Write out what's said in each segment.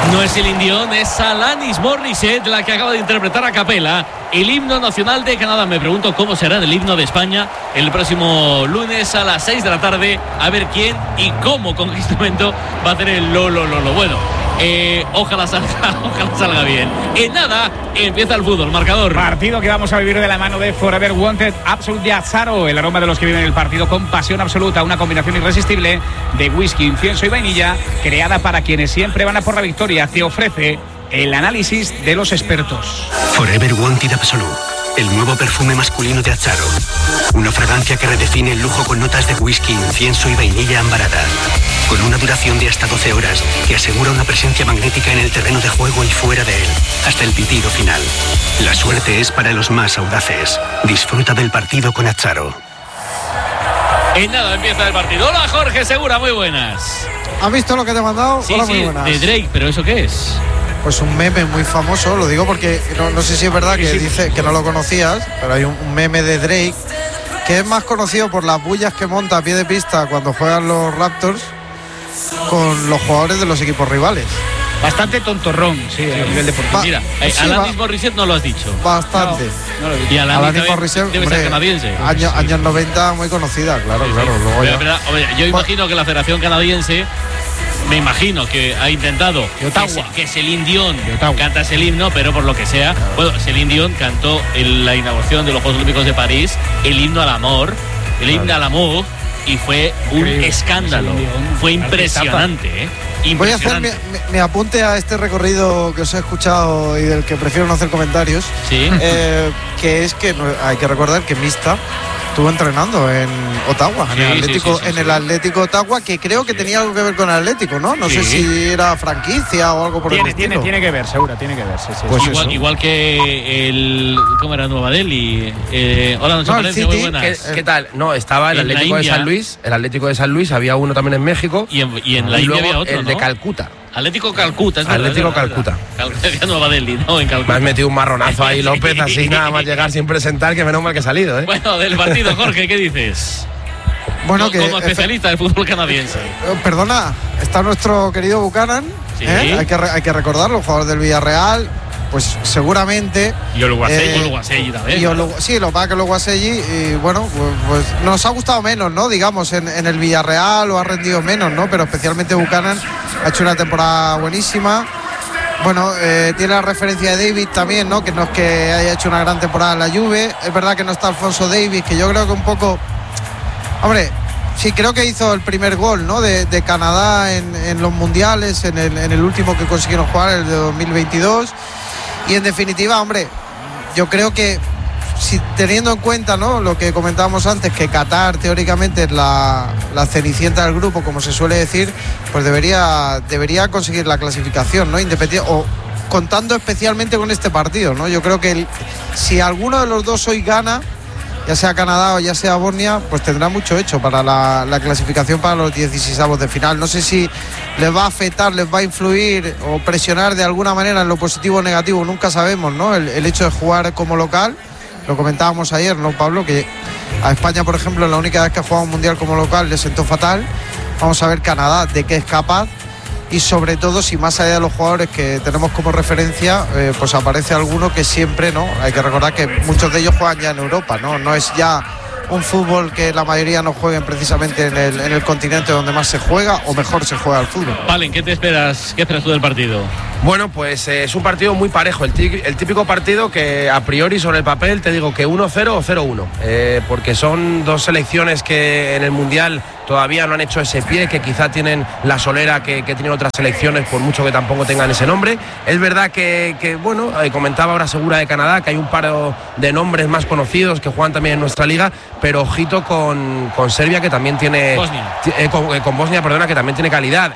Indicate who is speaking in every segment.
Speaker 1: No es Celine Dion, es Alanis Morissette la que acaba de interpretar a capela el himno nacional de Canadá. Me pregunto cómo será el himno de España el próximo lunes a las 6 de la tarde. A ver quién y cómo, con qué instrumento va a hacer el lo. Bueno, ojalá salga bien. En nada, empieza el fútbol, marcador.
Speaker 2: Partido que vamos a vivir de la mano de Forever Wanted Absolut de Azzaro, el aroma de los que viven el partido con pasión absoluta, una combinación irresistible de whisky, incienso y vainilla, creada para quienes siempre van a por la victoria. Te ofrece el análisis de los expertos.
Speaker 3: Forever Wanted Absolut, el nuevo perfume masculino de Azzaro. Una fragancia que redefine el lujo con notas de whisky, incienso y vainilla ambarada. Con una duración de hasta 12 horas que asegura una presencia magnética en el terreno de juego y fuera de él, hasta el pitido final. La suerte es para los más audaces. Disfruta del partido con Azzaro.
Speaker 1: En nada empieza el partido. Hola Jorge Segura, muy buenas.
Speaker 4: ¿Has visto lo que te he mandado?
Speaker 1: Sí,
Speaker 4: Hola,
Speaker 1: sí,
Speaker 4: muy buenas.
Speaker 1: de Drake, pero ¿eso qué es?
Speaker 4: Pues un meme muy famoso, lo digo porque no sé si es verdad que dice que no lo conocías, pero hay un meme de Drake que es más conocido por las bullas que monta a pie de pista cuando juegan los Raptors con los jugadores de los equipos rivales.
Speaker 2: Bastante tontorrón, sí, a nivel deportivo.
Speaker 1: Mira,
Speaker 4: sí,
Speaker 1: Alanis Morissette no lo has dicho.
Speaker 4: Bastante.
Speaker 2: No lo he dicho.
Speaker 1: Y
Speaker 4: Alanis Morissette
Speaker 1: debe ser canadiense.
Speaker 4: Años 90, muy conocida, claro. Luego ya.
Speaker 1: Pero, hombre, yo imagino que la Federación Canadiense, me imagino que ha intentado que Celine Dion canta ese himno, pero por lo que sea, bueno, Celine Dion cantó en la inauguración de los Juegos Olímpicos de París el himno al amor, y fue un escándalo. Fue impresionante,
Speaker 4: Voy a hacer mi apunte a este recorrido que os he escuchado y del que prefiero no hacer comentarios.
Speaker 1: Sí.
Speaker 4: Que es que hay que recordar que Mista estuvo entrenando en Ottawa, en el Atlético Ottawa, que creo que tenía algo que ver con el Atlético, ¿no? No sé si era franquicia o algo por el estilo.
Speaker 2: Tiene que ver, seguro, tiene que ver. Sí.
Speaker 4: Pues
Speaker 1: igual que el... ¿Cómo era? Nueva Delhi. Hola, Valencia, muy buenas.
Speaker 5: ¿Qué tal? No, estaba el Atlético de San Luis. El Atlético de San Luis, había uno también en México.
Speaker 1: Y en la India había otro,
Speaker 5: el de Calcuta.
Speaker 1: Atlético Calcuta, es
Speaker 5: Atlético Calcuta.
Speaker 1: Nueva Delhi, ¿no? En Calcuta.
Speaker 5: Me has metido un marronazo ahí, López, así nada más llegar sin presentar, que menos mal que he salido, ¿eh?
Speaker 1: Bueno, del partido, Jorge, ¿qué dices?
Speaker 4: Bueno,
Speaker 1: como especialista del fútbol canadiense.
Speaker 4: Perdona, está nuestro querido Buchanan.
Speaker 1: Sí.
Speaker 4: Hay que recordarlo, jugador del Villarreal. Pues seguramente.
Speaker 1: Y Oluwaseyi también.
Speaker 4: Sí, lo que pasa es que Oluwaseyi, y bueno, pues nos ha gustado menos, ¿no? Digamos, en el Villarreal o ha rendido menos, ¿no? Pero especialmente Buchanan ha hecho una temporada buenísima. Bueno, tiene la referencia de David también, ¿no? Que no es que haya hecho una gran temporada en la Juve. Es verdad que no está Alfonso Davies, que yo creo que un poco. Hombre, sí, creo que hizo el primer gol, ¿no? De Canadá en los mundiales, en el último que consiguieron jugar, el de 2022. Y en definitiva, hombre, yo creo que si teniendo en cuenta, ¿no?, lo que comentábamos antes, que Qatar teóricamente es la cenicienta del grupo, como se suele decir, pues debería conseguir la clasificación, ¿no? Independiente, o contando especialmente con este partido, ¿no? Yo creo que si alguno de los dos hoy gana, ya sea Canadá o ya sea Bosnia, pues tendrá mucho hecho para la clasificación para los 16avos de final. No sé si les va a afectar, les va a influir o presionar de alguna manera en lo positivo o negativo, nunca sabemos, ¿no? El hecho de jugar como local, lo comentábamos ayer, ¿no, Pablo? Que a España, por ejemplo, la única vez que ha jugado un mundial como local le sentó fatal. Vamos a ver Canadá de qué es capaz. Y sobre todo si más allá de los jugadores que tenemos como referencia, pues aparece alguno que siempre, ¿no? Hay que recordar que muchos de ellos juegan ya en Europa, ¿no? No es ya un fútbol que la mayoría no jueguen precisamente en el continente donde más se juega o mejor se juega el fútbol.
Speaker 1: Valen, ¿qué esperas tú del partido?
Speaker 5: Bueno, pues es un partido muy parejo, el típico partido que a priori sobre el papel te digo que 1-0 o 0-1, porque son dos selecciones que en el Mundial todavía no han hecho ese pie, que quizá tienen la solera que tienen otras selecciones, por mucho que tampoco tengan ese nombre. Es verdad que bueno, comentaba ahora Segura de Canadá, que hay un par de nombres más conocidos que juegan también en nuestra liga, pero ojito con Serbia, que también tiene... Con Bosnia, perdona, que también tiene calidad.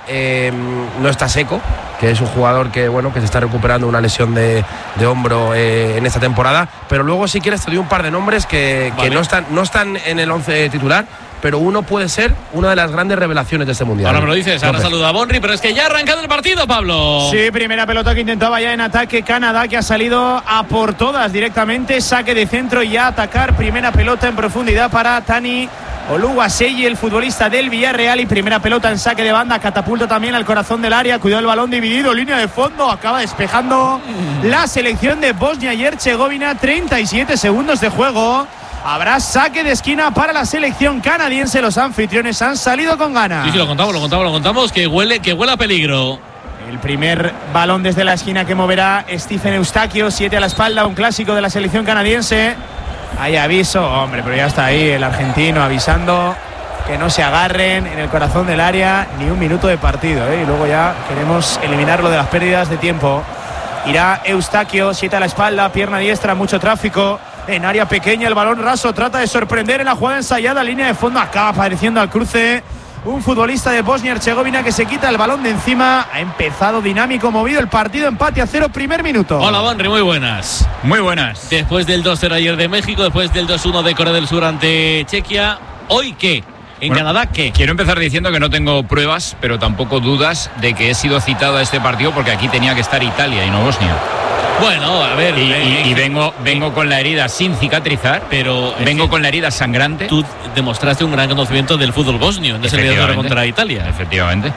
Speaker 5: No está Seco, que es un jugador que se está recuperando una lesión de hombro en esta temporada, pero luego si quieres te doy un par de nombres que no están en el 11 titular, pero uno puede ser una de las grandes revelaciones de este mundial.
Speaker 1: Ahora me lo dices, ahora saluda a Bonri, pero es que ya ha arrancado el partido, Pablo.
Speaker 2: Sí, primera pelota que intentaba ya en ataque Canadá, que ha salido a por todas directamente, saque de centro y ya atacar, primera pelota en profundidad para Tani
Speaker 6: Oluwaseyi, el futbolista del Villarreal, y primera pelota en saque de banda, catapulta también al corazón del área, cuidado el balón dividido, línea de fondo, acaba despejando la selección de Bosnia y Herzegovina. 37 segundos de juego. Habrá saque de esquina para la selección canadiense. Los anfitriones han salido con ganas.
Speaker 1: Sí, lo contamos, que huele a peligro.
Speaker 6: El primer balón desde la esquina que moverá Stephen Eustaquio, 7 a la espalda, un clásico de la selección canadiense. Hay aviso, hombre, pero ya está ahí el argentino avisando que no se agarren en el corazón del área, ni un minuto de partido, y luego ya queremos eliminarlo de las pérdidas de tiempo. Irá Eustaquio, 7 a la espalda, pierna diestra, mucho tráfico en área pequeña, el balón raso, trata de sorprender en la jugada ensayada, línea de fondo, acaba apareciendo al cruce un futbolista de Bosnia y Herzegovina que se quita el balón de encima. Ha empezado dinámico, movido el partido, empate a 0, primer minuto.
Speaker 1: Hola, Banri, muy buenas.
Speaker 7: Muy buenas.
Speaker 1: Después del 2-0 ayer de México, después del 2-1 de Corea del Sur ante Chequia, ¿hoy qué? ¿En Canadá qué?
Speaker 7: Quiero empezar diciendo que no tengo pruebas, pero tampoco dudas de que he sido citado a este partido porque aquí tenía que estar Italia y no Bosnia.
Speaker 1: Bueno, a ver.
Speaker 7: Y vengo con la herida sin cicatrizar,
Speaker 1: pero
Speaker 7: vengo con la herida sangrante.
Speaker 1: Tú demostraste un gran conocimiento del fútbol bosnio en ese eliminatorio contra Italia.
Speaker 7: Efectivamente.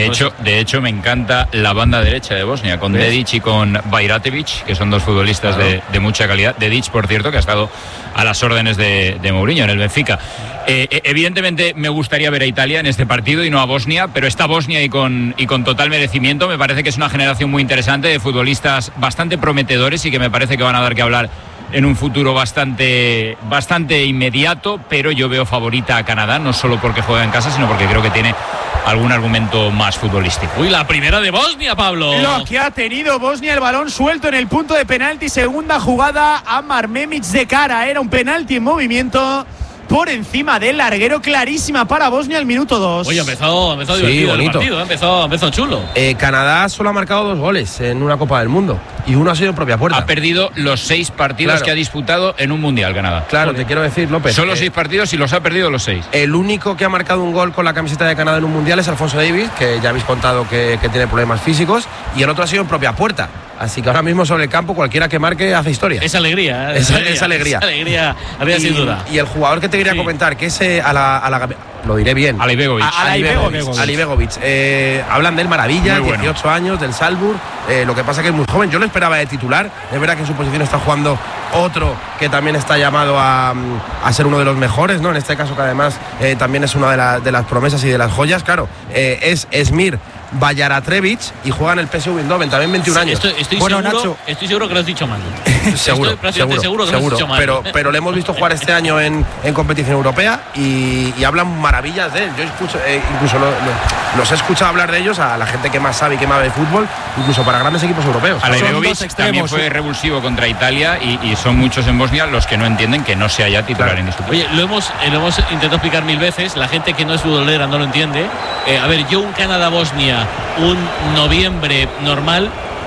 Speaker 7: De hecho, me encanta la banda derecha de Bosnia, con Dedić y con Bajratević, que son dos futbolistas de mucha calidad. Dedić, por cierto, que ha estado a las órdenes de Mourinho en el Benfica. Evidentemente me gustaría ver a Italia en este partido y no a Bosnia, pero está Bosnia y con total merecimiento. Me parece que es una generación muy interesante de futbolistas bastante prometedores y que me parece que van a dar que hablar en un futuro bastante inmediato, pero yo veo favorita a Canadá, no solo porque juega en casa, sino porque creo que tiene algún argumento más futbolístico.
Speaker 1: Uy, la primera de Bosnia, Pablo.
Speaker 6: Lo que ha tenido Bosnia, el balón suelto en el punto de penalti, segunda jugada a Marmemic de cara, era un penalti en movimiento por encima del larguero, clarísima para Bosnia el minuto 2.
Speaker 1: Oye, ha empezado divertido bonito el partido, ha empezado chulo.
Speaker 5: Canadá solo ha marcado 2 goles en una Copa del Mundo y uno ha sido en propia puerta.
Speaker 7: Ha perdido los 6 partidos que ha disputado en un Mundial, Canadá.
Speaker 5: Claro, te quiero decir, López.
Speaker 7: Solo 6 partidos y los ha perdido los 6.
Speaker 5: El único que ha marcado un gol con la camiseta de Canadá en un Mundial es Alfonso Davies, que ya habéis contado que tiene problemas físicos, y el otro ha sido en propia puerta. Así que ahora mismo sobre el campo cualquiera que marque hace historia.
Speaker 1: Es alegría.
Speaker 5: Esa alegría
Speaker 1: había sin duda.
Speaker 5: Y el jugador que te quería comentar, que es lo diré bien.
Speaker 7: Alibegovic.
Speaker 5: Hablan de él maravilla,
Speaker 7: muy
Speaker 5: 18 años, del Salzburg. Lo que pasa que es muy joven. Yo lo esperaba de titular. Es verdad que en su posición está jugando otro que también está llamado a ser uno de los mejores, ¿no? En este caso, que además también es una de las promesas y de las joyas. Claro, es Esmir Bajratević y juega en el PSV Eindhoven, también 21 años.
Speaker 1: Estoy seguro que lo has dicho mal.
Speaker 5: Seguro que lo has dicho mal. Pero le hemos visto jugar este año en competición europea y hablan maravillas de él. Yo escucho, incluso los he escuchado hablar de ellos a la gente que más sabe y que más ve de fútbol, incluso para grandes equipos europeos.
Speaker 7: Alibegovic también fue revulsivo contra Italia y son muchos en Bosnia los que no entienden que no sea ya titular indiscutible.
Speaker 1: Oye, lo hemos intentado explicar 1000 veces, la gente que no es futbolera no lo entiende. A ver, yo un Canadá-Bosnia, un noviembre normal,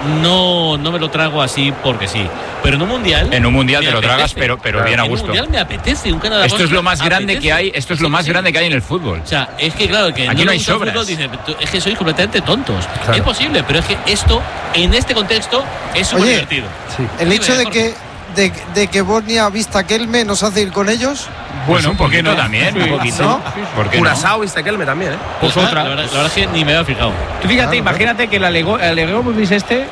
Speaker 1: no me lo trago así porque sí. Pero en un mundial
Speaker 7: te lo tragas, pero bien a gusto.
Speaker 1: En un mundial me apetece un Canadá.
Speaker 7: Esto es lo más grande que hay. Esto es lo más grande que hay en el fútbol.
Speaker 1: O sea, es que claro, que
Speaker 7: aquí no hay sobras.
Speaker 1: Fútbol, dice, es que sois completamente tontos. Claro. Es posible, pero es que esto en este contexto es súper divertido.
Speaker 4: Sí. El hecho de que Bosnia vista Kelme nos hace ir con ellos.
Speaker 7: Bueno, un poquito también, un poquito.
Speaker 4: ¿No?
Speaker 5: Curazao viste Kelme también, ¿eh?
Speaker 1: Pues otra. La verdad es que ni me había fijado.
Speaker 2: Tú fíjate, imagínate que el Alibegovic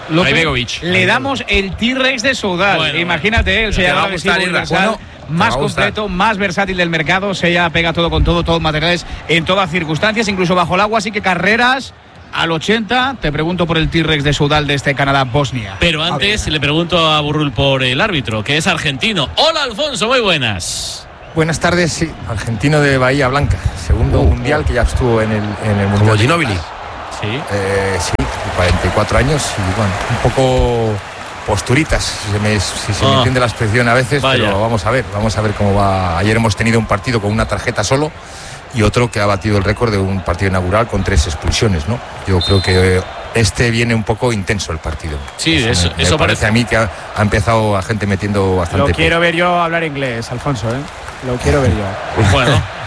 Speaker 2: le damos el T-Rex de Soudal. Bueno, imagínate, él se llama universal. Más completo, más versátil del mercado, se ya pega todo con todo, todos materiales en todas circunstancias, incluso bajo el agua, así que carreras al 80. Te pregunto por el T-Rex de Soudal de este Canadá-Bosnia.
Speaker 1: Pero antes le pregunto a Burrul por el árbitro, que es argentino. Hola, Alfonso, muy buenas.
Speaker 8: Buenas tardes, sí, argentino de Bahía Blanca, segundo mundial que ya estuvo en el mundial.
Speaker 5: Como Ginóbili.
Speaker 8: Sí. Sí, 44 años y bueno, un poco posturitas, si se me entiende la expresión a veces. Vaya. Pero vamos a ver cómo va. Ayer hemos tenido un partido con una tarjeta solo y otro que ha batido el récord de un partido inaugural con 3 expulsiones, ¿no? Yo creo que viene un poco intenso el partido.
Speaker 1: Sí, eso
Speaker 8: parece a mí que ha empezado a gente metiendo bastante.
Speaker 6: Lo quiero ver yo hablar inglés, Alfonso, ¿eh? Lo quiero ver yo.
Speaker 1: Bueno,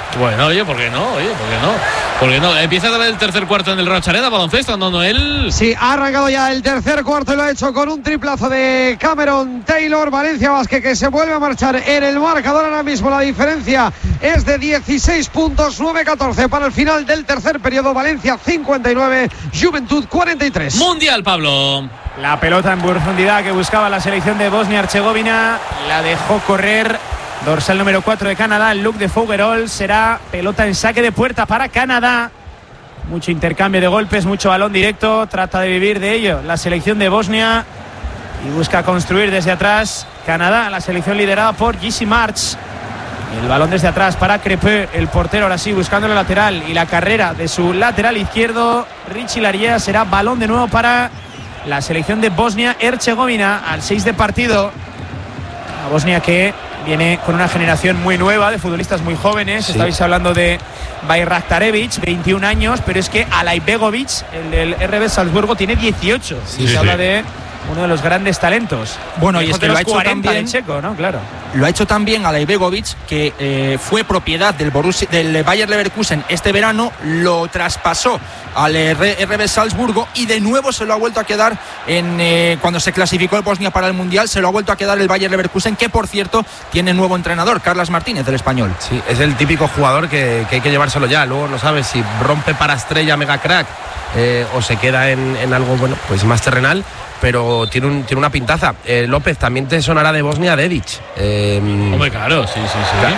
Speaker 1: Bueno, oye, ¿por qué no? ¿Por qué no? Empieza a ver el tercer cuarto en el Rocha Arena, baloncesto, ¿no, Noel?
Speaker 9: Sí, ha arrancado ya el tercer cuarto y lo ha hecho con un triplazo de Cameron Taylor. Valencia Basket que se vuelve a marchar en el marcador ahora mismo. La diferencia es de 16 puntos, 9-14 para el final del tercer periodo. Valencia 59, Juventud 43.
Speaker 1: Mundial, Pablo.
Speaker 6: La pelota en profundidad que buscaba la selección de Bosnia-Herzegovina, la dejó correr. Dorsal número 4 de Canadá, el look de Fougerol. Será pelota en saque de puerta para Canadá. Mucho intercambio de golpes, mucho balón directo. Trata de vivir de ello la selección de Bosnia y busca construir desde atrás Canadá, la selección liderada por J.C. March. El balón desde atrás para Crepeux, el portero ahora sí buscando el lateral y la carrera de su lateral izquierdo, Richie Lariea. Será balón de nuevo para la selección de Bosnia-Herzegovina al 6 de partido. A Bosnia que viene con una generación muy nueva de futbolistas muy jóvenes. Sí. Estabais hablando de Bajraktarevic, 21 años, pero es que Alaibegovic, el del RB Salzburgo, tiene 18. Sí, se habla de uno de los grandes talentos.
Speaker 10: Bueno, y es que lo ha hecho también
Speaker 6: Checo, ¿no? Claro.
Speaker 10: Lo ha hecho también Alaibegovic, que fue propiedad del Bayer Leverkusen este verano, lo traspasó al RB Salzburgo y de nuevo se lo ha vuelto a quedar cuando se clasificó el Bosnia para el Mundial, se lo ha vuelto a quedar el Bayer Leverkusen, que por cierto tiene nuevo entrenador, Carlas Martínez, del Español.
Speaker 5: Sí, es el típico jugador que hay que llevárselo ya, luego no sabes si rompe para estrella mega crack o se queda en algo bueno, pues más terrenal, pero tiene una pintaza. López, también te sonará de Bosnia Dedic.
Speaker 1: Hombre, claro, sí.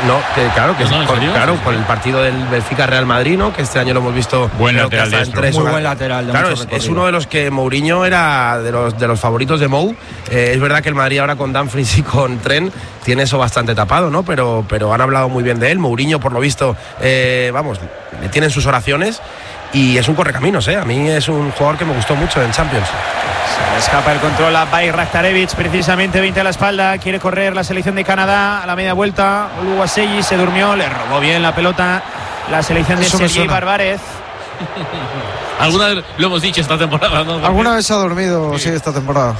Speaker 5: Claro, con el partido del Benfica Real Madrid, ¿no? Que este año lo hemos visto.
Speaker 10: Buen lateral destro. Muy buen lateral.
Speaker 5: Claro, es uno de los que Mourinho era de los favoritos de Mou. Es verdad que el Madrid ahora con Dumfries y con Trent tiene eso bastante tapado, ¿no? Pero han hablado muy bien de él. Mourinho, por lo visto, le tienen sus oraciones. Y es un correcaminos, A mí es un jugador que me gustó mucho en Champions.
Speaker 6: Se le escapa el control a Bajraktarevic, precisamente 20 a la espalda. Quiere correr la selección de Canadá a la media vuelta. Oluwaseyi se durmió, le robó bien la pelota la selección de Sergi Barbarez.
Speaker 1: Alguna vez lo hemos dicho esta temporada, ¿no?
Speaker 4: Alguna vez se ha dormido, sí, esta temporada.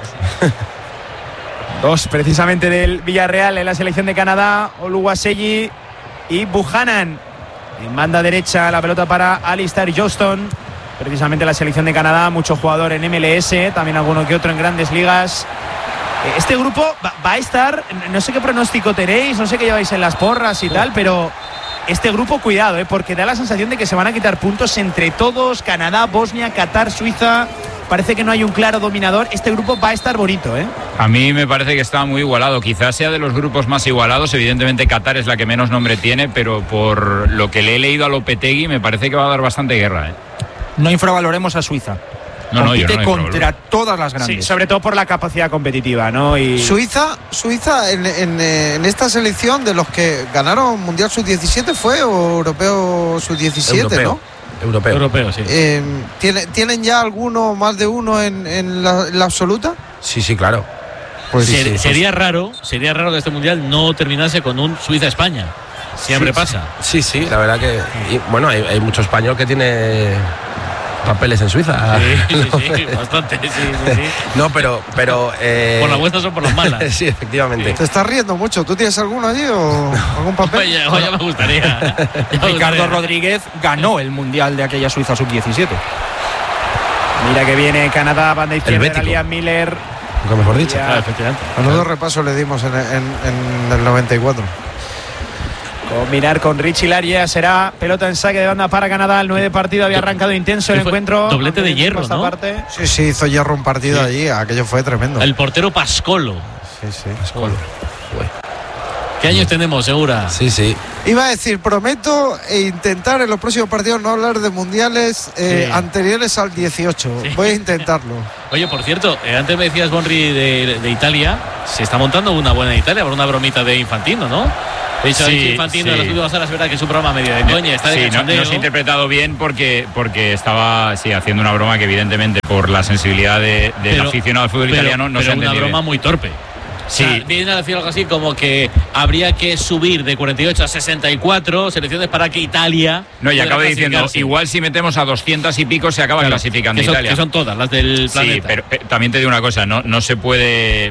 Speaker 6: Dos precisamente del Villarreal en la selección de Canadá, Oluwaseyi y Buchanan. En banda derecha la pelota para Alistair Johnston, precisamente la selección de Canadá, mucho jugador en MLS, también alguno que otro en grandes ligas. Este grupo va a estar, no sé qué pronóstico tenéis, no sé qué lleváis en las porras y tal, pero este grupo cuidado, porque da la sensación de que se van a quitar puntos entre todos, Canadá, Bosnia, Qatar, Suiza. Parece que no hay un claro dominador. Este grupo va a estar bonito,
Speaker 7: A mí me parece que está muy igualado. Quizás sea de los grupos más igualados. Evidentemente Qatar es la que menos nombre tiene, pero por lo que le he leído a Lopetegui me parece que va a dar bastante guerra,
Speaker 10: No infravaloremos a Suiza. Compite contra todas las grandes.
Speaker 6: Sí, sobre todo por la capacidad competitiva, ¿no? Y
Speaker 4: Suiza en esta selección de los que ganaron Mundial Sub-17 fue o Europeo Sub-17, ¿no?
Speaker 5: Europeo, sí.
Speaker 4: ¿Tienen ya alguno, más de uno en la absoluta?
Speaker 5: Sí, claro.
Speaker 1: Pues sería raro que este Mundial no terminase con un Suiza-España. Siempre pasa.
Speaker 5: Sí, la verdad que... hay mucho español que tiene papeles en Suiza.
Speaker 1: Sí, bastante, sí.
Speaker 5: No, pero
Speaker 1: por las buenas o por las malas.
Speaker 5: Sí, efectivamente.
Speaker 4: Te estás riendo mucho. ¿Tú tienes alguno allí o algún papel?
Speaker 1: Oye, me gustaría.
Speaker 10: Ricardo Rodríguez ganó el Mundial de aquella Suiza Sub-17.
Speaker 6: Mira que viene Canadá, banda izquierda, Liam Miller.
Speaker 5: Nunca mejor dicho.
Speaker 1: Efectivamente.
Speaker 4: A los dos repasos le dimos en el 94.
Speaker 6: Combinar con Richie Lariea, será pelota en saque de banda para Canadá. El 9 de partido había arrancado intenso el encuentro.
Speaker 1: Doblete de Hierro, ¿no?
Speaker 6: Parte.
Speaker 4: Sí, hizo Hierro un partido allí. Aquello fue tremendo.
Speaker 1: El portero Pascolo.
Speaker 4: Sí.
Speaker 5: Pascolo.
Speaker 1: ¿Qué años tenemos, Segura?
Speaker 5: Sí.
Speaker 4: Iba a decir, prometo intentar en los próximos partidos no hablar de mundiales anteriores al 18. Sí. Voy a intentarlo.
Speaker 1: Oye, por cierto, antes me decías, Bonri, de Italia. Se está montando una buena Italia por una bromita de Infantino, ¿no? De hecho, Infantino en las últimas horas, es verdad que es un programa medio de coña. Está de
Speaker 7: no se ha interpretado bien porque estaba haciendo una broma que evidentemente por la sensibilidad del aficionado al fútbol italiano no se ha entendido
Speaker 1: una broma
Speaker 7: bien.
Speaker 1: Muy torpe. Sí. O sea, viene a decir algo así como que habría que subir de 48 a 64 selecciones para que Italia...
Speaker 7: No, y acabo diciendo, igual si metemos a 200 y pico se acaba clasificando Italia.
Speaker 1: Que son todas las del planeta.
Speaker 7: Sí, pero también te digo una cosa, no se puede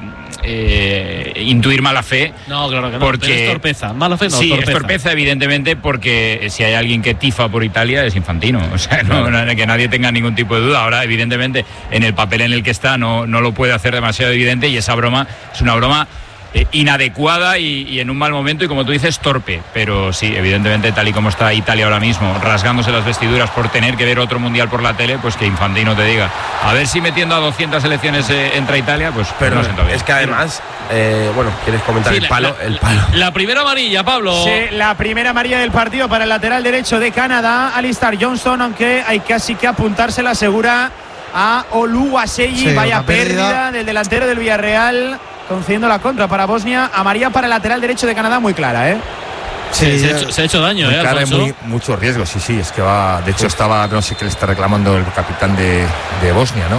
Speaker 7: intuir mala fe.
Speaker 1: No, claro que no,
Speaker 7: porque
Speaker 1: pero es torpeza. Mala fe no,
Speaker 7: sí,
Speaker 1: torpeza.
Speaker 7: es torpeza, evidentemente, porque si hay alguien que tifa por Italia es Infantino. O sea, que nadie tenga ningún tipo de duda. Ahora, evidentemente, en el papel en el que está no lo puede hacer demasiado evidente, y esa broma es una broma inadecuada y en un mal momento, y como tú dices, torpe. Pero sí, evidentemente, tal y como está Italia ahora mismo, rasgándose las vestiduras por tener que ver otro mundial por la tele, pues que Infantino te diga, a ver si metiendo a 200 selecciones entra Italia, pues
Speaker 5: pero
Speaker 7: no siento bien.
Speaker 5: Es que además, bueno, ¿quieres comentar
Speaker 1: Sí,
Speaker 5: el palo?
Speaker 1: La primera amarilla, Pablo.
Speaker 6: Sí, la primera amarilla del partido para el lateral derecho de Canadá, Alistair Johnston, aunque hay casi que apuntarse la segura a Oluwaseyi. Vaya pérdida del delantero del Villarreal, concediendo la contra para Bosnia. Amarilla para el lateral derecho de Canadá, muy clara, ¿eh?
Speaker 1: Sí, se ha hecho daño,
Speaker 8: mucho riesgo, sí, es que va. De hecho, no sé qué le está reclamando el capitán de Bosnia, ¿no?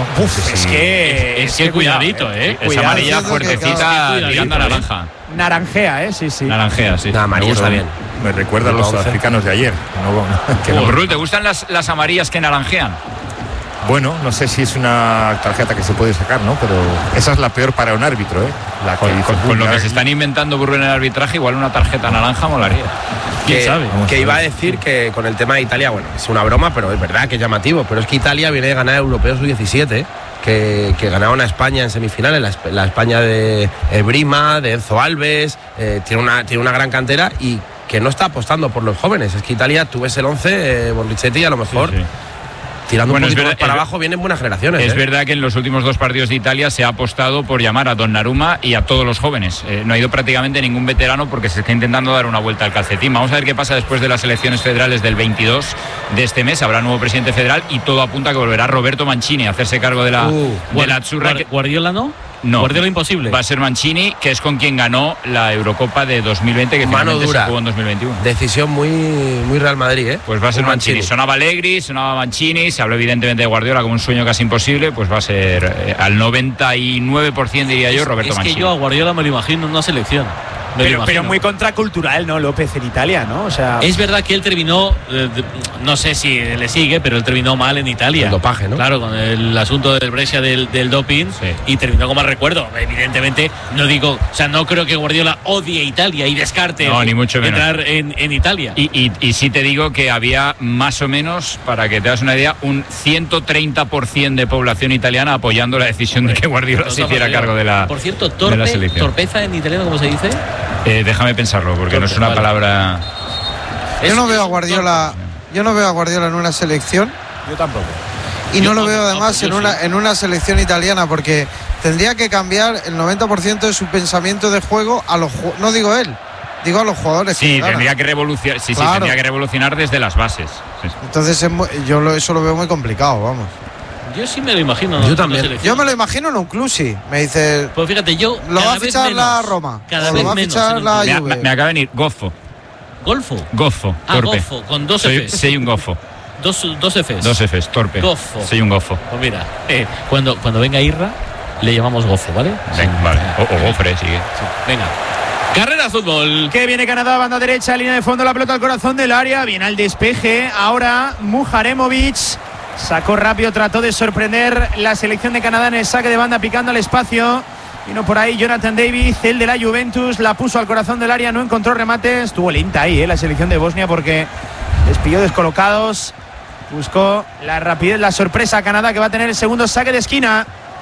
Speaker 1: Es que cuidadito,
Speaker 7: Esa amarilla fuertecita tirando a naranja.
Speaker 6: Naranjea, sí.
Speaker 7: Naranjea, sí.
Speaker 5: Amarilla está bien.
Speaker 8: Me recuerda a los africanos de ayer.
Speaker 7: Rul, ¿te gustan las amarillas que naranjean?
Speaker 8: Bueno, no sé si es una tarjeta que se puede sacar, ¿no? Pero esa es la peor para un árbitro, ¿eh?
Speaker 7: Con lo que se están inventando Burro en el arbitraje, igual una tarjeta naranja molaría.
Speaker 1: ¿Quién sabe?
Speaker 5: Que iba a decir que con el tema de Italia, bueno, es una broma, pero es verdad que es llamativo. Pero es que Italia viene de ganar Europeos Sub-17, que ganaron a España en semifinales, la España de Brima, de Enzo Alves, tiene una gran cantera y que no está apostando por los jóvenes. Es que Italia, tú ves el 11, Borrichetti, a lo mejor... Sí. Tirando un poquito más para abajo vienen buenas generaciones.
Speaker 7: Es verdad que en los últimos 2 partidos de Italia se ha apostado por llamar a Donnarumma y a todos los jóvenes. No ha ido prácticamente ningún veterano porque se está intentando dar una vuelta al calcetín. Vamos a ver qué pasa después de las elecciones federales del 22 de este mes. Habrá nuevo presidente federal y todo apunta a que volverá Roberto Mancini a hacerse cargo de la Azzurra.
Speaker 1: ¿Guardiola no?
Speaker 7: No,
Speaker 1: Guardiola imposible.
Speaker 7: Va a ser Mancini, que es con quien ganó la Eurocopa de 2020, que finalmente se jugó en 2021.
Speaker 5: Decisión muy Real Madrid, ¿eh?
Speaker 7: Pues va a ser Mancini. Sonaba Allegri, sonaba Mancini, se habló evidentemente de Guardiola como un sueño casi imposible, pues va a ser al 99%, diría yo, Roberto Mancini.
Speaker 1: Es que yo a Guardiola me lo imagino en una selección.
Speaker 6: Pero muy contracultural, ¿no, López, en Italia, ¿no? O sea,
Speaker 1: es verdad que él terminó, no sé si le sigue, pero él terminó mal en Italia.
Speaker 5: El dopaje, ¿no?
Speaker 1: Claro, con el asunto del Brescia del doping, sí. Y terminó como recuerdo. Evidentemente, no creo que Guardiola odie Italia y descarte
Speaker 7: ni mucho menos
Speaker 1: entrar en Italia.
Speaker 7: Y sí te digo que había más o menos, para que te hagas una idea, un 130% de población italiana apoyando la decisión de que Guardiola se hiciera cargo de la
Speaker 1: Por cierto,
Speaker 7: de la selección.
Speaker 1: torpeza en italiano, ¿cómo se dice?
Speaker 7: Déjame pensarlo, porque no es una palabra.
Speaker 4: Yo no veo a Guardiola en una selección.
Speaker 6: Yo tampoco.
Speaker 4: Y no lo veo además en una selección italiana, porque tendría que cambiar el 90% de su pensamiento de juego a los, no digo él, digo a los jugadores.
Speaker 7: Sí, tendría que revolucionar. Sí, tendría que revolucionar desde las bases. Sí.
Speaker 4: Entonces eso lo veo muy complicado, vamos.
Speaker 1: Yo sí me lo imagino.
Speaker 5: Yo también.
Speaker 4: Yo me lo imagino en un Clusi. Me dice.
Speaker 1: Pues fíjate, yo.
Speaker 4: Lo va a fichar la Roma.
Speaker 1: Cada vez
Speaker 4: lo va a fichar la Juve.
Speaker 7: Me acaba de venir Goffo.
Speaker 1: ¿Golfo?
Speaker 7: Goffo. Torpe.
Speaker 1: Goffo, con 2 Fs.
Speaker 7: Soy un Goffo.
Speaker 1: Dos Fs.
Speaker 7: 2 Fs, torpe.
Speaker 1: Goffo.
Speaker 7: Soy un Goffo.
Speaker 1: Pues mira, cuando venga Irra, le llamamos Goffo, ¿vale?
Speaker 7: Venga, vale. O Gofre, sigue.
Speaker 1: Sí. Venga. Carrera fútbol.
Speaker 6: Que viene Canadá, banda derecha, línea de fondo, la pelota al corazón del área. Viene al despeje. Ahora Mujaremovic. Sacó rápido, trató de sorprender la selección de Canadá en el saque de banda, picando al espacio. Vino por ahí Jonathan David, el de la Juventus, la puso al corazón del área, no encontró remate. Estuvo lenta ahí la selección de Bosnia porque les pilló descolocados. Buscó la rapidez, la sorpresa a Canadá, que va a tener el segundo saque de esquina.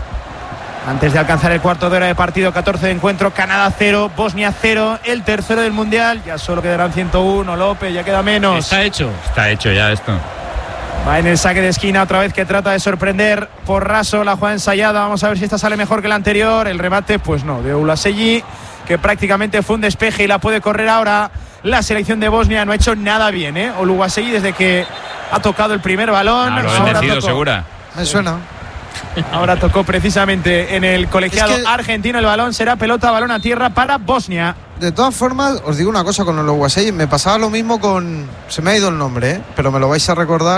Speaker 6: Antes de alcanzar el cuarto de hora de partido, 14 de encuentro, Canadá 0, Bosnia 0, el tercero del Mundial. Ya solo quedarán 101, López, ya queda menos.
Speaker 7: Está hecho ya esto.
Speaker 6: Va en el saque de esquina otra vez, que trata de sorprender por raso la jugada ensayada. Vamos a ver si esta sale mejor que la anterior. El remate, pues no, de Oluwaseyi, que prácticamente fue un despeje y la puede correr ahora la selección de Bosnia. No ha hecho nada bien, Oluwaseyi, desde que ha tocado el primer balón.
Speaker 7: Lo ha bendecido, segura.
Speaker 4: Me suena.
Speaker 6: Ahora tocó precisamente en el colegiado argentino el balón. Será pelota, balón a tierra para Bosnia.
Speaker 4: De todas formas, os digo una cosa con el Oluwaseyi. Me pasaba lo mismo con... Se me ha ido el nombre, pero me lo vais a recordar.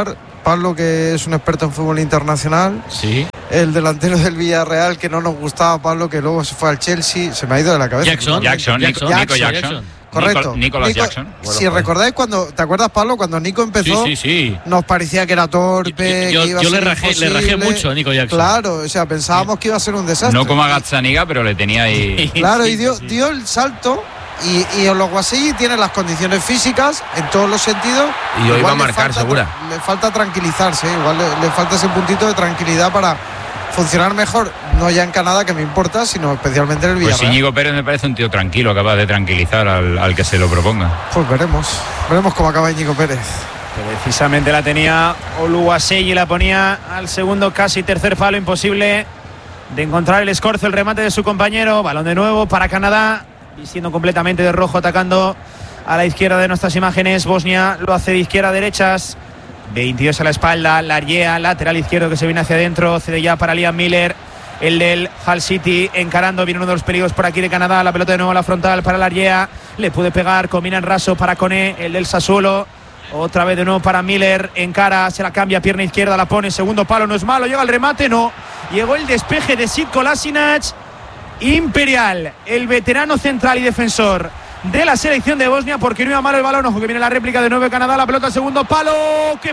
Speaker 4: Pablo, que es un experto en fútbol internacional.
Speaker 1: Sí.
Speaker 4: El delantero del Villarreal, que no nos gustaba, Pablo, que luego se fue al Chelsea, se me ha ido de la cabeza.
Speaker 7: Nico Jackson.
Speaker 4: Correcto.
Speaker 7: Nicolas Jackson.
Speaker 4: Si recordáis ¿te acuerdas, Pablo, cuando Nico empezó?
Speaker 1: Sí.
Speaker 4: Nos parecía que era torpe,
Speaker 1: yo
Speaker 4: que iba a ser
Speaker 1: le rajé mucho a Nico Jackson.
Speaker 4: Claro, o sea, pensábamos que iba a ser un desastre.
Speaker 7: No como a Gazzaniga, pero le tenía ahí.
Speaker 4: Claro, y dio el salto. Y Oluwaseyi tiene las condiciones físicas en todos los sentidos.
Speaker 5: Y hoy va a marcar, segura.
Speaker 4: Le falta tranquilizarse, igual le falta ese puntito de tranquilidad para funcionar mejor, no ya en Canadá, que me importa, sino especialmente en el Villarreal.
Speaker 7: Pues Íñigo Pérez me parece un tío tranquilo, capaz de tranquilizar al que se lo proponga.
Speaker 4: Pues veremos cómo acaba Íñigo Pérez.
Speaker 6: Precisamente la tenía Oluwaseyi, la ponía al segundo, casi tercer palo, imposible de encontrar el escorzo, el remate de su compañero. Balón de nuevo para Canadá, vistiendo completamente de rojo, atacando a la izquierda de nuestras imágenes. Bosnia lo hace de izquierda a derechas. 22 a la espalda, Larriea, lateral izquierdo que se viene hacia adentro, cede ya para Liam Miller, el del Hull City, encarando, viene uno de los peligros por aquí de Canadá, la pelota de nuevo a la frontal para Larriea, le puede pegar, combina en raso para Koné, el del Sassuolo, otra vez de nuevo para Miller, encara, se la cambia, pierna izquierda, la pone, segundo palo, no es malo, llega el remate, no, llegó el despeje de Sid Kolasinac. Imperial, el veterano central y defensor de la selección de Bosnia, porque no iba malo el balón. Ojo que viene la réplica de nuevo Canadá, la pelota al segundo palo. ¡Qué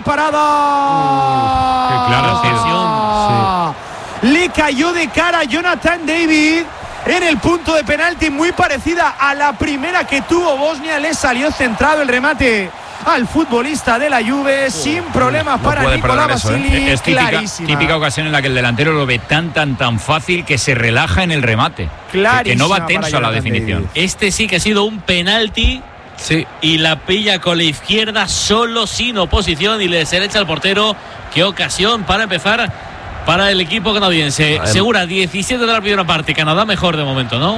Speaker 6: parada!
Speaker 7: ¡Qué clara
Speaker 6: sesión! Sí. Le cayó de cara a Jonathan David en el punto de penalti, muy parecida a la primera que tuvo Bosnia. Le salió centrado el remate al futbolista de la Juve, sin problemas para Nicolás Vasili.
Speaker 7: Es típica ocasión en la que el delantero lo ve tan fácil que se relaja en el remate, que no va tenso a la definición.
Speaker 1: Este sí que ha sido un penalti.
Speaker 5: Sí.
Speaker 1: Y la pilla con la izquierda solo, sin oposición, y le se le echa al portero. Qué ocasión para empezar para el equipo canadiense. Segura, 17 de la primera parte. Canadá mejor de momento, ¿no?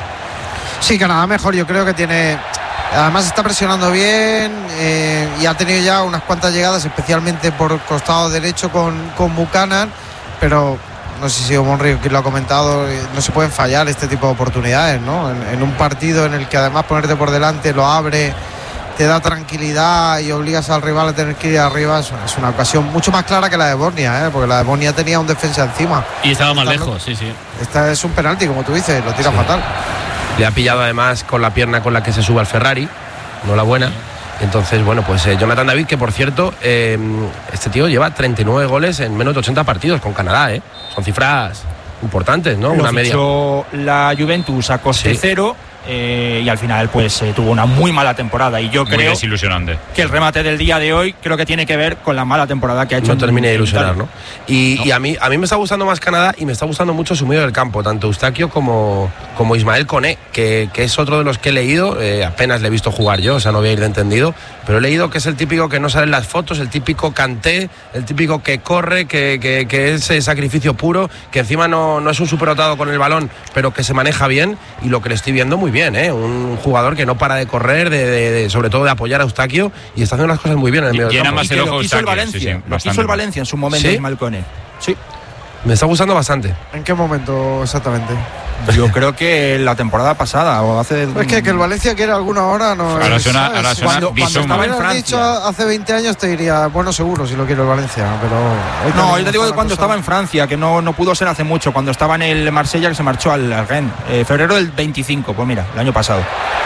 Speaker 4: Sí, Canadá mejor. Yo creo que tiene... Además está presionando bien y ha tenido ya unas cuantas llegadas, especialmente por costado derecho con Buchanan, pero no sé si Monri lo ha comentado, no se pueden fallar este tipo de oportunidades, ¿no? En un partido en el que además ponerte por delante lo abre, te da tranquilidad y obligas al rival a tener que ir arriba, es una ocasión mucho más clara que la de Bosnia, porque la de Bosnia tenía un defensa encima.
Speaker 1: Y estaba más lejos, sí.
Speaker 4: Esta es un penalti, como tú dices, lo tira fatal.
Speaker 5: Le ha pillado además con la pierna con la que se sube al Ferrari, no la buena. Entonces, bueno, pues Jonathan David, que por cierto, este tío lleva 39 goles en menos de 80 partidos con Canadá, Son cifras importantes, ¿no?
Speaker 10: Una media. La Juventus a coste cero. Y al final pues tuvo una muy mala temporada y yo creo
Speaker 7: muy desilusionante
Speaker 10: que el remate del día de hoy creo que tiene que ver con la mala temporada que ha hecho.
Speaker 5: No termine de ilusionar, ¿no? Y a mí me está gustando más Canadá y me está gustando mucho su medio del campo, tanto Eustaquio como Ismael Koné, que es otro de los que he leído, apenas le he visto jugar yo, o sea, no voy a ir de entendido, pero he leído que es el típico que no sale en las fotos, el típico Kanté, el típico que corre, que es sacrificio puro, que encima no es un superdotado con el balón, pero que se maneja bien, y lo que le estoy viendo muy bien, un jugador que no para de correr, sobre todo de apoyar a Eustaquio, y está haciendo las cosas muy bien en el medio del campo.
Speaker 10: Más el ojo quiso el Valencia, quiso el Valencia en su momento, Ismael Koné. Sí.
Speaker 5: Me está gustando bastante.
Speaker 4: ¿En qué momento exactamente?
Speaker 10: Yo creo que la temporada pasada o hace...
Speaker 4: Es que el Valencia quiere alguna hora no...
Speaker 7: Ahora suena
Speaker 10: cuando estaba en Francia.
Speaker 4: Dicho hace 20 años te diría, bueno, seguro si lo quiere el Valencia, pero...
Speaker 10: No, yo te digo que cuando estaba en Francia, que no pudo ser hace mucho, cuando estaba en el Marsella, que se marchó al Rennes, febrero del 25, pues mira, el año pasado.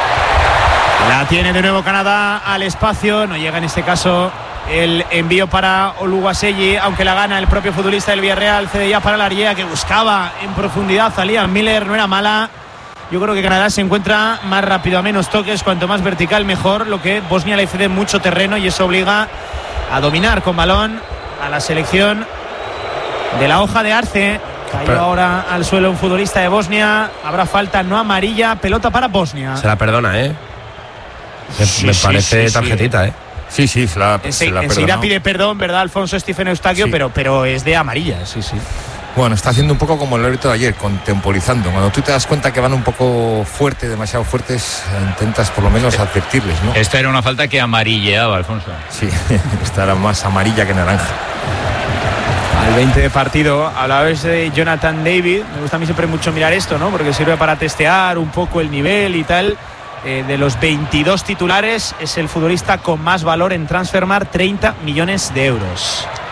Speaker 6: La tiene de nuevo Canadá al espacio, no llega en este caso el envío para Oluwaseyi, aunque la gana el propio futbolista del Villarreal, cede ya para Larriea, que buscaba en profundidad a Liam Miller, no era mala. Yo creo que Canadá se encuentra más rápido, a menos toques, cuanto más vertical mejor, lo que Bosnia le cede mucho terreno y eso obliga a dominar con balón a la selección de la hoja de Arce. Cayó ahora al suelo un futbolista de Bosnia, habrá falta no amarilla, pelota para Bosnia.
Speaker 5: Se la perdona, me parece tarjetita,
Speaker 10: Sí, se la
Speaker 6: enseguida pide perdón, ¿verdad, Alfonso? Stephen Eustaquio, sí. pero es de amarilla, sí.
Speaker 8: Bueno, está haciendo un poco como el árbitro de ayer, contemporizando. Cuando tú te das cuenta que van un poco fuertes, demasiado fuertes, intentas por lo menos advertirles, ¿no?
Speaker 7: Esta era una falta que amarilleaba, Alfonso.
Speaker 8: Sí, esta era más amarilla que naranja.
Speaker 6: Al 20 de partido, hablabas de Jonathan David. Me gusta a mí siempre mucho mirar esto, ¿no? Porque sirve para testear un poco el nivel y tal. De los 22 titulares, es el futbolista con más valor en Transfermarkt, 30 millones de euros.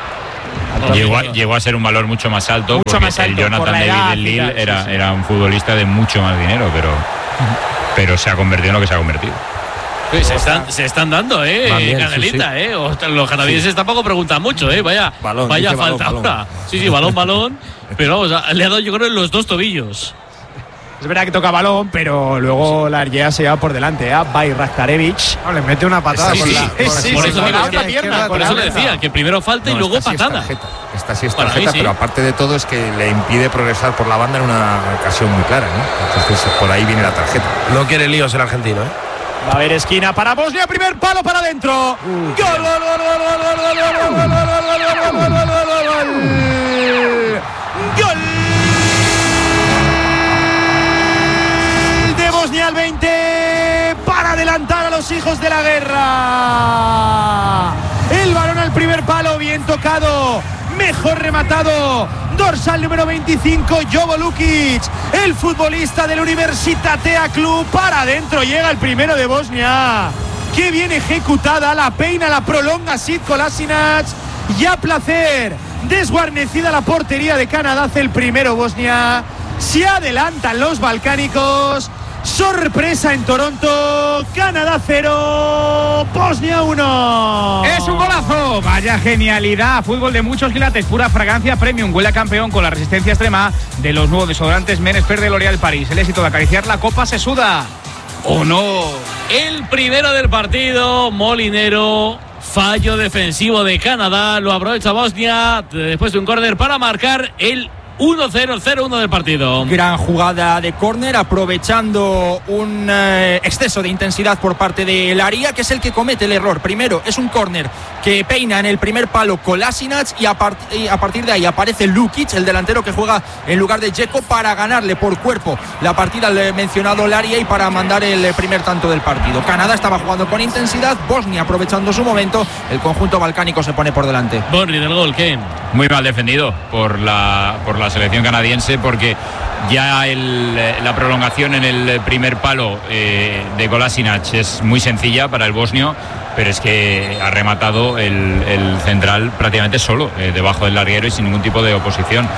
Speaker 7: Llegó a ser un valor mucho más alto,
Speaker 6: mucho más alto,
Speaker 7: el Jonathan David del Lille era un futbolista de mucho más dinero, pero se ha convertido en lo que se ha convertido.
Speaker 1: Pues se están dando, Canelita, sí. Los canadienses tampoco preguntan mucho, vaya falta ahora. Sí, balón. Pero vamos, le ha dado yo creo en los 2 tobillos.
Speaker 6: Es verdad que toca balón, pero luego la Argea se lleva por delante a Bajraktarevic.
Speaker 4: Le mete una patada
Speaker 1: por eso le decía que primero falta y luego patada.
Speaker 8: Esta sí es tarjeta, pero aparte de todo es que le impide progresar por la banda en una ocasión muy clara, ¿no? Entonces por ahí viene la tarjeta.
Speaker 5: No quiere líos el argentino,
Speaker 6: Va a haber esquina para Bosnia, primer palo para adentro. ¡Gol! De Bosnia al 20 para adelantar a los hijos de la guerra. El balón al primer palo, bien tocado, mejor rematado. Dorsal número 25, Jovo Lukic, el futbolista del Universitatea Club. Para adentro llega el primero de Bosnia. Qué bien ejecutada, la peina, la prolonga Sid Kolasinac. Y a placer, desguarnecida la portería de Canadá, hace el primero Bosnia. Se adelantan los balcánicos. Sorpresa en Toronto. Canadá 0, Bosnia 1.
Speaker 2: Es un golazo. Vaya genialidad. Fútbol de muchos quilates, pura fragancia premium. Huele a campeón con la resistencia extrema de los nuevos desodorantes Men Expert de L'Oréal París. El éxito de acariciar la copa se suda. ¿O no?
Speaker 1: El primero del partido, Molinero. Fallo defensivo de Canadá. Lo aprovecha Bosnia después de un córner para marcar el 1-0, 0-1 del partido.
Speaker 10: Gran jugada de córner, aprovechando un exceso de intensidad por parte de Laria, que es el que comete el error. Primero es un córner que peina en el primer palo Kolasinac y a partir de ahí aparece Lukic, el delantero que juega en lugar de Dzeko, para ganarle por cuerpo la partida al mencionado Laria y para mandar el primer tanto del partido. Canadá estaba jugando con intensidad, Bosnia aprovechando su momento, el conjunto balcánico se pone por delante.
Speaker 1: Borri del gol, ¿qué?
Speaker 7: Muy mal defendido por la selección canadiense, porque ya la prolongación en el primer palo de Kolasinac es muy sencilla para el bosnio, pero es que ha rematado el central prácticamente solo, debajo del larguero y sin ningún tipo de oposición.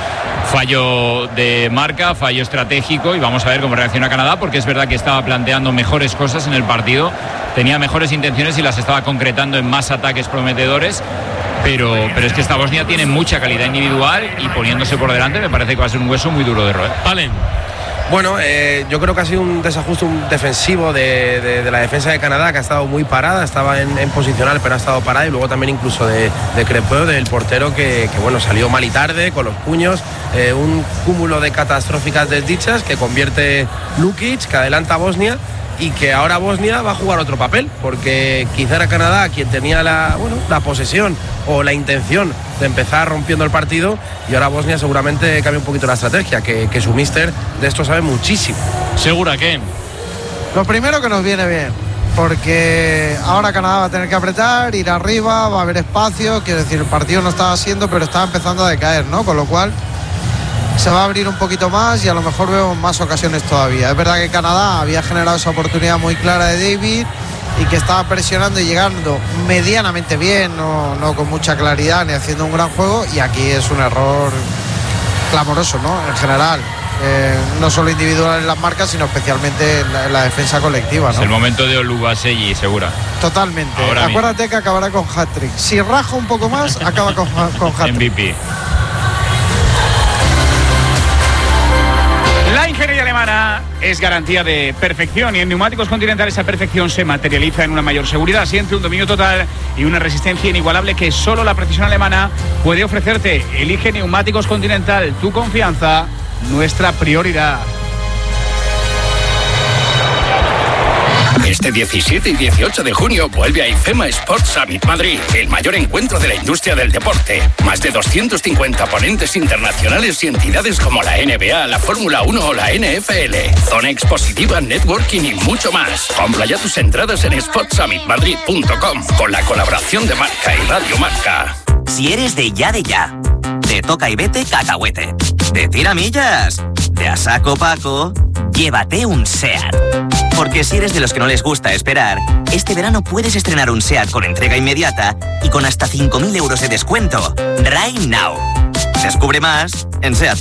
Speaker 7: Fallo de marca, fallo estratégico, y vamos a ver cómo reacciona Canadá, porque es verdad que estaba planteando mejores cosas en el partido, tenía mejores intenciones y las estaba concretando en más ataques prometedores. Pero es que esta Bosnia tiene mucha calidad individual y poniéndose por delante me parece que va a ser un hueso muy duro de roer.
Speaker 1: Vale.
Speaker 5: Bueno, yo creo que ha sido un desajuste defensivo de la defensa de Canadá, que ha estado muy parada, estaba en posicional pero ha estado parada, y luego también incluso de Crepeu, del portero que bueno, salió mal y tarde con los puños, un cúmulo de catastróficas desdichas que convierte Lukic, que adelanta a Bosnia, y que ahora Bosnia va a jugar otro papel, porque quizá era Canadá quien tenía la posesión o la intención de empezar rompiendo el partido, y ahora Bosnia seguramente cambia un poquito la estrategia, que su míster de esto sabe muchísimo.
Speaker 1: ¿Segura que?
Speaker 4: Lo primero, que nos viene bien, porque ahora Canadá va a tener que apretar, ir arriba, va a haber espacio, quiero decir, el partido no estaba siendo, pero estaba empezando a decaer, ¿no? Con lo cual se va a abrir un poquito más y a lo mejor vemos más ocasiones todavía. Es verdad que Canadá había generado esa oportunidad muy clara de David y que estaba presionando y llegando medianamente bien, no con mucha claridad ni haciendo un gran juego, y aquí es un error clamoroso, ¿no? En general, no solo individual en las marcas, sino especialmente en la defensa colectiva, ¿no?
Speaker 7: Es el momento de Oluwaseyi, segura.
Speaker 4: Totalmente.
Speaker 7: Ahora
Speaker 4: acuérdate que acabará con hat-trick. Si raja un poco más, acaba con hat-trick.
Speaker 7: MVP.
Speaker 2: La ingeniería alemana es garantía de perfección, y en Neumáticos Continental esa perfección se materializa en una mayor seguridad, siempre un dominio total y una resistencia inigualable que solo la precisión alemana puede ofrecerte. Elige Neumáticos Continental, tu confianza, nuestra prioridad.
Speaker 11: Este 17 y 18 de junio vuelve a IFEMA Sports Summit Madrid, el mayor encuentro de la industria del deporte. Más de 250 ponentes internacionales y entidades como la NBA, la Fórmula 1 o la NFL. Zona expositiva, networking y mucho más. Compra ya tus entradas en sportsummitmadrid.com con la colaboración de Marca y Radio Marca.
Speaker 12: Si eres de ya, de toca y vete cacahuete, de tiramillas, de a saco Paco, llévate un SEAT. Porque si eres de los que no les gusta esperar, este verano puedes estrenar un SEAT con entrega inmediata y con hasta 5.000 euros de descuento. Right now. Descubre más en SEAT.